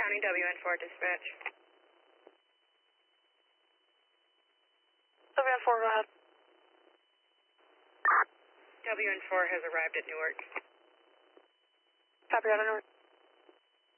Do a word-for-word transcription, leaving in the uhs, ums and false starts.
County W N four dispatch. W N four, go ahead. W N four has arrived at Newark. Copy out of Newark.